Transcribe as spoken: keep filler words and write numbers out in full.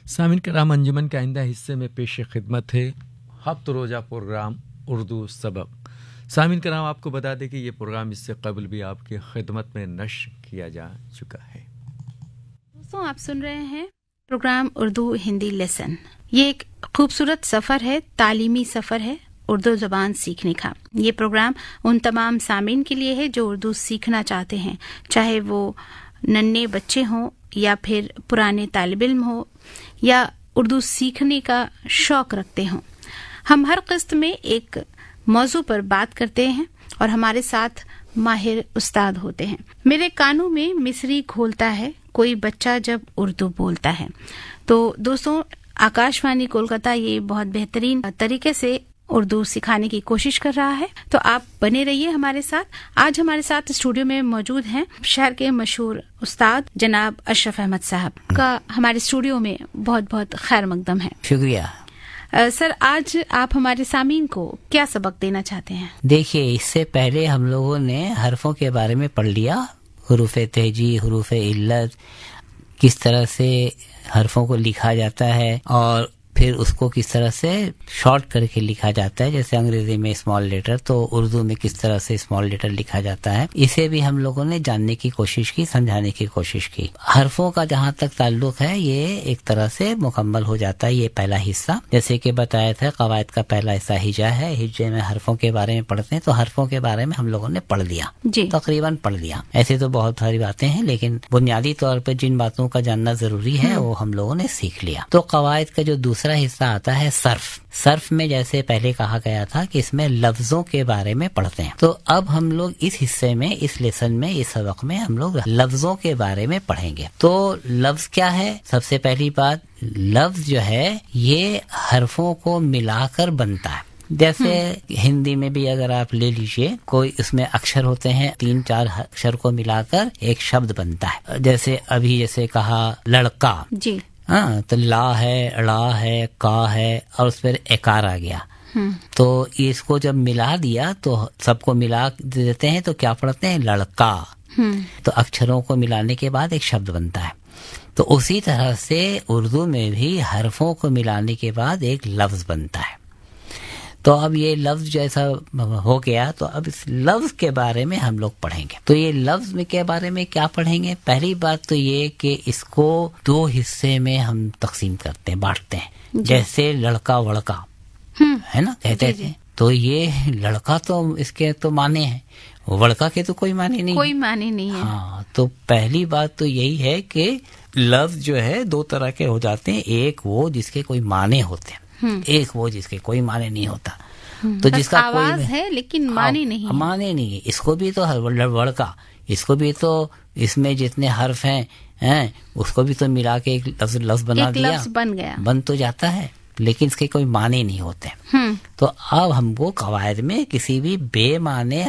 सामिन कराम अंजुमन के आइंदा हिस्से में पेश खिदमत है हफ्त रोज़ा प्रोग्राम उर्दू सबक। सामिन कराम आपको बता दें कि ये प्रोग्राम इससे कबल भी आपकी खिदमत में नश्र किया जा चुका है। दोस्तों, आप सुन रहे हैं प्रोग्राम उर्दू हिंदी लेसन। ये एक खूबसूरत सफ़र है, तालीमी सफ़र है उर्दू ज़बान सीखने का। ये प्रोग्राम उन तमाम सामीन के लिए है जो उर्दू सीखना चाहते हैं, चाहे वो नन्हे बच्चे हों या फिर पुराने तालिब इल्म हो या उर्दू सीखने का शौक रखते हों। हम हर किस्त में एक मौजू पर बात करते हैं और हमारे साथ माहिर उस्ताद होते हैं। मेरे कानों में मिसरी घोलता है कोई बच्चा जब उर्दू बोलता है। तो दोस्तों, आकाशवाणी कोलकाता ये बहुत बेहतरीन तरीके से उर्दू सिखाने की कोशिश कर रहा है, तो आप बने रहिए हमारे साथ। आज हमारे साथ स्टूडियो में मौजूद हैं शहर के मशहूर उस्ताद जनाब अशरफ अहमद साहब का हमारे स्टूडियो में बहुत बहुत खैर मकदम है। शुक्रिया। आ, सर, आज आप हमारे सामीन को क्या सबक देना चाहते हैं? देखिए, इससे पहले हम लोगों ने हरफों के बारे में पढ़ लिया, हुरूफ तेजी, हुरूफ इल्लत, किस तरह से हरफों को लिखा जाता है और फिर उसको किस तरह से शॉर्ट करके लिखा जाता है। जैसे अंग्रेजी में स्मॉल लेटर, तो उर्दू में किस तरह से स्मॉल लेटर लिखा जाता है। इसे भी हम लोगों ने जानने की कोशिश की, समझाने की कोशिश की। हरफों का जहाँ तक ताल्लुक है, ये एक तरह से मुकम्मल हो जाता है ये पहला हिस्सा। जैसे कि बताया था, कवायद का पहला हिस्सा हिजा है। हिजे में हरफों के बारे में पढ़ते हैं, तो हरफों के बारे में हम लोगों ने पढ़ लिया, तकरीबन पढ़ लिया। ऐसे तो बहुत सारी बातें हैं, लेकिन बुनियादी तौर पर जिन बातों का जानना जरूरी है वो हम लोगों ने सीख लिया। तो कवायद का जो दूसरा हिस्सा आता है सर्फ। सर्फ में जैसे पहले कहा गया था कि इसमें लफ्जों के बारे में पढ़ते हैं, तो अब हम लोग इस हिस्से में, इस लेसन में, इस सबक में हम लोग लफ्जों के बारे में पढ़ेंगे। तो लफ्ज क्या है? सबसे पहली बात, लफ्ज जो है ये हरफों को मिलाकर बनता है। जैसे हिंदी में भी अगर आप ले लीजिए, कोई उसमें अक्षर होते हैं, तीन चार अक्षर को मिलाकर एक शब्द बनता है। जैसे अभी जैसे कहा लड़का जी, हाँ, तो ला है, अड़ा है, का है और उस पर एकार आ गया। तो इसको जब मिला दिया तो सबको मिला देते हैं, तो क्या पढ़ते हैं? लड़का। तो अक्षरों को मिलाने के बाद एक शब्द बनता है। तो उसी तरह से उर्दू में भी हरफों को मिलाने के बाद एक लफ्ज बनता है। तो अब ये लफ्ज जैसा हो गया, तो अब इस लफ्ज के बारे में हम लोग पढ़ेंगे। तो ये लफ्ज में के बारे में क्या पढ़ेंगे? पहली बात तो ये कि इसको दो हिस्से में हम तकसीम करते हैं, बांटते हैं। जैसे लड़का वड़का है ना, कहते थे, तो ये लड़का तो इसके तो माने हैं, वड़का के तो कोई माने नहीं, कोई माने नहीं है। हाँ, तो पहली बात तो यही है कि लफ्ज जो है दो तरह के हो जाते हैं। एक वो जिसके कोई माने होते हैं, एक वो जिसके कोई माने नहीं होता। तो जिसका आवाज कोई है लेकिन माने नहीं है। माने नहीं है। इसको भी तो वड़का, इसको भी तो इसमें जितने हर्फ हैं हैं उसको भी तो मिला के एक लफ्ज लफ्ज बना एक दिया, लफ्ज बन गया, बन तो जाता है, लेकिन इसके कोई माने नहीं होते। तो अब हमको कवायद में किसी भी बेमाने